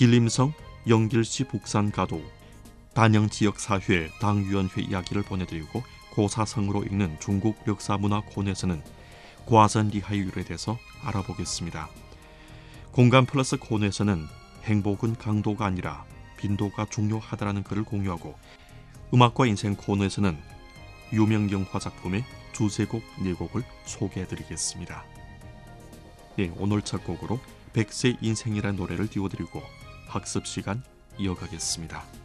길림성 영길시 북산가도 단영지역사회 당위원회 이야기를 보내드리고 고사성으로 읽는 중국 역사문화 코너에서는 과전리하율에 대해서 알아보겠습니다. 공감 플러스 코너에서는 행복은 강도가 아니라 빈도가 중요하다라는 글을 공유하고 음악과 인생 코너에서는 유명 영화 작품의 두세 곡, 네 곡을 소개해드리겠습니다. 네, 오늘 첫 곡으로 백세 인생이라는 노래를 띄워드리고 학습 시간 이어가겠습니다.